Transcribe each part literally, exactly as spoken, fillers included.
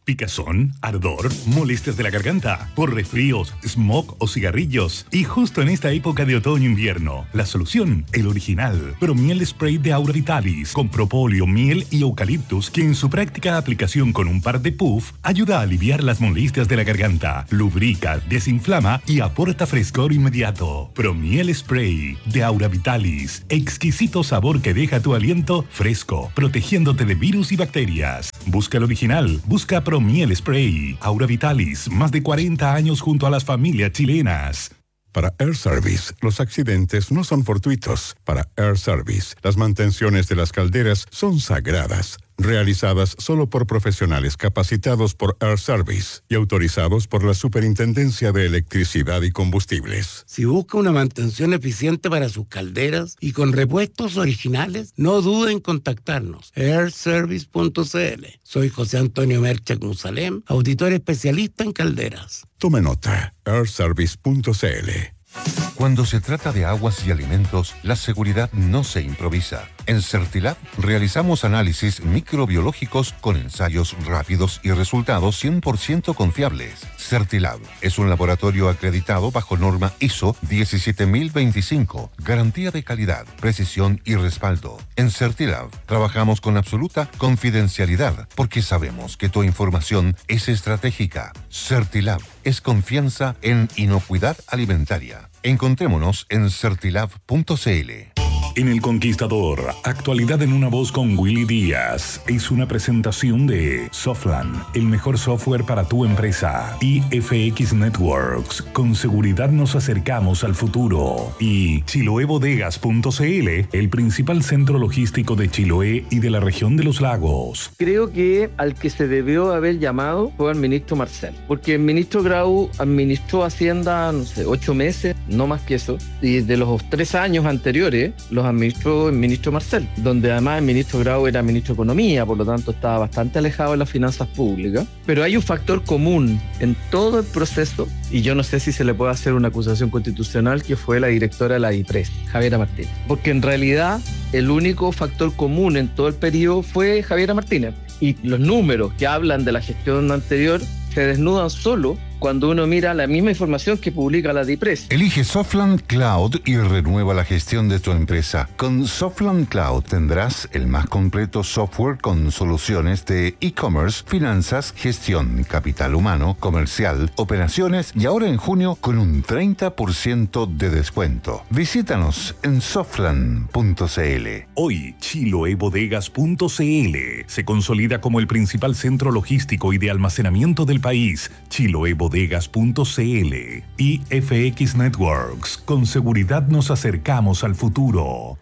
Picazón, ardor, molestias de la garganta, por resfríos, smog o cigarrillos. Y justo en esta época de otoño-invierno, la solución, el original. Promiel Spray de Aura Vitalis, con propóleo, miel y eucaliptus, que en su práctica aplicación con un par de puff, ayuda a aliviar las molestias de la garganta, lubrica, desinflama y aporta frescor inmediato. Promiel Spray de Aura Vitalis, exquisito sabor que deja tu aliento fresco, protegiéndote de virus y bacterias. Busca el original, busca Promiel Spray. Aura Vitalis, más de cuarenta años junto a las familias chilenas. Para Air Service, los accidentes no son fortuitos. Para Air Service, las mantenciones de las calderas son sagradas, realizadas solo por profesionales capacitados por Air Service y autorizados por la Superintendencia de Electricidad y Combustibles. Si busca una mantención eficiente para sus calderas y con repuestos originales, no dude en contactarnos. air service punto c l. Soy José Antonio Merchak Musalem, auditor especialista en calderas. Tome nota, air service punto c l. Cuando se trata de aguas y alimentos, la seguridad no se improvisa. En Certilab realizamos análisis microbiológicos con ensayos rápidos y resultados cien por ciento confiables. Certilab es un laboratorio acreditado bajo norma I S O diecisiete mil veinticinco, garantía de calidad, precisión y respaldo. En Certilab trabajamos con absoluta confidencialidad porque sabemos que tu información es estratégica. Certilab es confianza en inocuidad alimentaria. Encontrémonos en certilab punto c l. En El Conquistador, actualidad en una voz con Willy Díaz. Es una presentación de Softland, el mejor software para tu empresa. Y F X Networks, con seguridad nos acercamos al futuro. Y Chiloé Bodegas punto c l, el principal centro logístico de Chiloé y de la región de los lagos. Creo que al que se debió haber llamado fue al ministro Marcel, porque el ministro Grau administró Hacienda, no sé, ocho meses, no más que eso, y de los tres años anteriores, los administró el ministro Marcel, donde además el ministro Grau era ministro de Economía, por lo tanto estaba bastante alejado de las finanzas públicas. Pero hay un factor común en todo el proceso, y yo no sé si se le puede hacer una acusación constitucional, que fue la directora de la DIPRES, Javiera Martínez. Porque en realidad el único factor común en todo el periodo fue Javiera Martínez. Y los números que hablan de la gestión anterior se desnudan solo cuando uno mira la misma información que publica la DIPRES. Elige Softland Cloud y renueva la gestión de tu empresa. Con Softland Cloud tendrás el más completo software con soluciones de e-commerce, finanzas, gestión, capital humano, comercial, operaciones y ahora en junio con un treinta por ciento de descuento. Visítanos en softland punto c l. Hoy, Chiloé Bodegas punto c l se consolida como el principal centro logístico y de almacenamiento del país. Chiloé Bodegas punto c l y F X Networks. Con seguridad nos acercamos al futuro.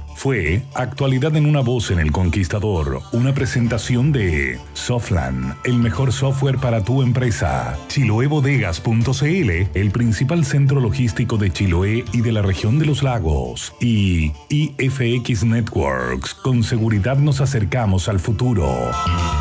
Fue Actualidad en una voz en El Conquistador, una presentación de Softland, el mejor software para tu empresa. Chiloé Bodegas punto c l, el principal centro logístico de Chiloé y de la región de los lagos. Y I F X Networks, con seguridad nos acercamos al futuro.